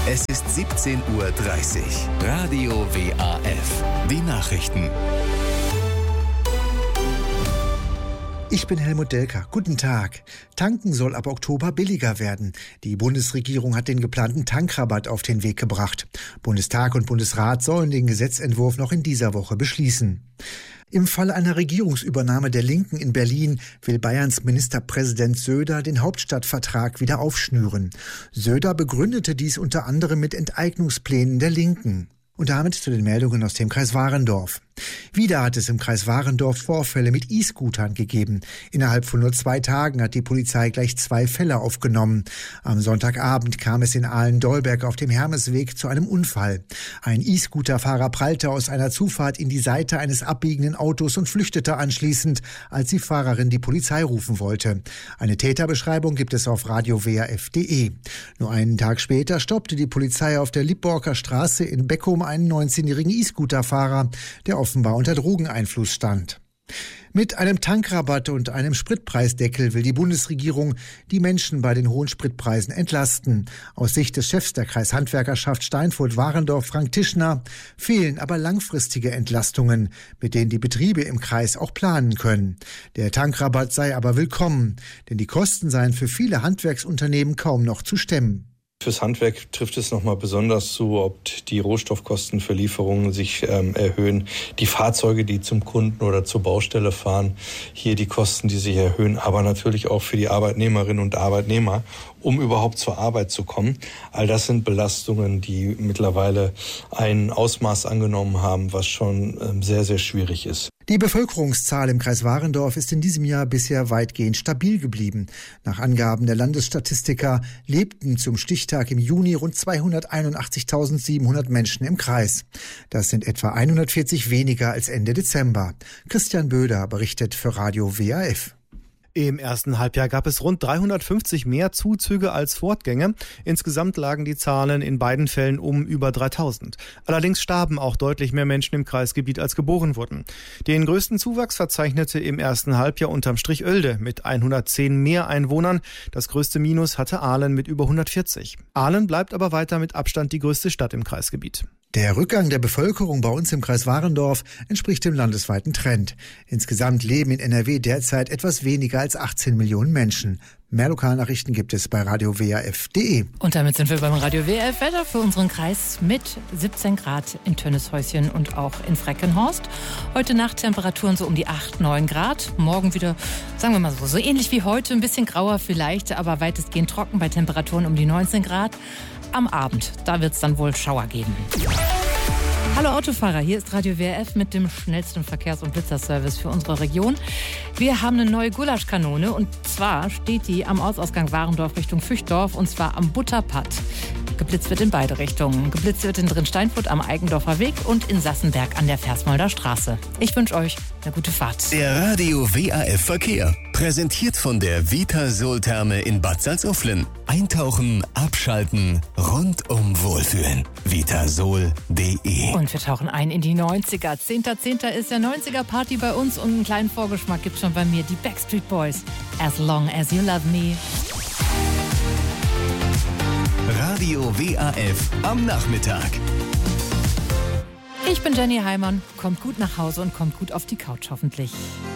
Es ist 17:30 Uhr. Radio WAF. Die Nachrichten. Ich bin Helmut Delker. Guten Tag. Tanken soll ab Oktober billiger werden. Die Bundesregierung hat den geplanten Tankrabatt auf den Weg gebracht. Bundestag und Bundesrat sollen den Gesetzentwurf noch in dieser Woche beschließen. Im Fall einer Regierungsübernahme der Linken in Berlin will Bayerns Ministerpräsident Söder den Hauptstadtvertrag wieder aufschnüren. Söder begründete dies unter anderem mit Enteignungsplänen der Linken. Und damit zu den Meldungen aus dem Kreis Warendorf. Wieder hat es im Kreis Warendorf Vorfälle mit E-Scootern gegeben. Innerhalb von nur 2 Tagen hat die Polizei gleich 2 Fälle aufgenommen. Am Sonntagabend kam es in Aalen-Dolberg auf dem Hermesweg zu einem Unfall. Ein E-Scooter-Fahrer prallte aus einer Zufahrt in die Seite eines abbiegenden Autos und flüchtete anschließend, als die Fahrerin die Polizei rufen wollte. Eine Täterbeschreibung gibt es auf radiowaf.de. Nur einen Tag später stoppte die Polizei auf der Lippborker Straße in Beckum einen 19-jährigen E-Scooter-Fahrer, der offenbar unter Drogeneinfluss stand. Mit einem Tankrabatt und einem Spritpreisdeckel will die Bundesregierung die Menschen bei den hohen Spritpreisen entlasten. Aus Sicht des Chefs der Kreishandwerkerschaft Steinfurt-Warendorf, Frank Tischner, fehlen aber langfristige Entlastungen, mit denen die Betriebe im Kreis auch planen können. Der Tankrabatt sei aber willkommen, denn die Kosten seien für viele Handwerksunternehmen kaum noch zu stemmen. Fürs Handwerk trifft es nochmal besonders zu, ob die Rohstoffkosten für Lieferungen sich erhöhen. Die Fahrzeuge, die zum Kunden oder zur Baustelle fahren, hier die Kosten, die sich erhöhen, aber natürlich auch für die Arbeitnehmerinnen und Arbeitnehmer, um überhaupt zur Arbeit zu kommen. All das sind Belastungen, die mittlerweile ein Ausmaß angenommen haben, was schon sehr, sehr schwierig ist. Die Bevölkerungszahl im Kreis Warendorf ist in diesem Jahr bisher weitgehend stabil geblieben. Nach Angaben der Landesstatistiker lebten zum Stichtag im Juni rund 281.700 Menschen im Kreis. Das sind etwa 140 weniger als Ende Dezember. Christian Böder berichtet für Radio WAF. Im ersten Halbjahr gab es rund 350 mehr Zuzüge als Fortgänge. Insgesamt lagen die Zahlen in beiden Fällen um über 3000. Allerdings starben auch deutlich mehr Menschen im Kreisgebiet, als geboren wurden. Den größten Zuwachs verzeichnete im ersten Halbjahr unterm Strich Oelde mit 110 mehr Einwohnern. Das größte Minus hatte Aalen mit über 140. Aalen bleibt aber weiter mit Abstand die größte Stadt im Kreisgebiet. Der Rückgang der Bevölkerung bei uns im Kreis Warendorf entspricht dem landesweiten Trend. Insgesamt leben in NRW derzeit etwas weniger als 18 Millionen Menschen. Mehr Lokalnachrichten gibt es bei radiowaf.de. Und damit sind wir beim Radio WAF Wetter für unseren Kreis mit 17 Grad in Tönnieshäuschen und auch in Freckenhorst. Heute Nacht Temperaturen so um die 8, 9 Grad. Morgen wieder, sagen wir mal so ähnlich wie heute, ein bisschen grauer vielleicht, aber weitestgehend trocken bei Temperaturen um die 19 Grad. Am Abend, da wird es dann wohl Schauer geben. Hallo Autofahrer, hier ist Radio WAF mit dem schnellsten Verkehrs- und Blitzerservice für unsere Region. Wir haben eine neue Gulaschkanone und zwar steht die am Ortsausgang Warendorf Richtung Füchtdorf und zwar am Butterpatt. Geblitzt wird in beide Richtungen. Geblitzt wird in Drinsteinfurt am Eigendorfer Weg und in Sassenberg an der Versmolder Straße. Ich wünsche euch eine gute Fahrt. Der Radio WAF Verkehr. Präsentiert von der Vitasol-Therme in Bad Salzuflen. Eintauchen, abschalten, rundum wohlfühlen. Vitasol.de. Und wir tauchen ein in die 90er. 10.10. ist der 90er-Party bei uns und einen kleinen Vorgeschmack gibt schon bei mir. Die Backstreet Boys. As long as you love me. Radio WAF am Nachmittag. Ich bin Jenny Heimann. Kommt gut nach Hause und kommt gut auf die Couch hoffentlich.